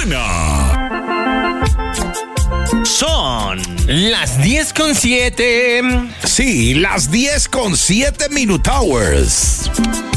buena. Son las 10:07. Sí, las 10:07 Minute Hours.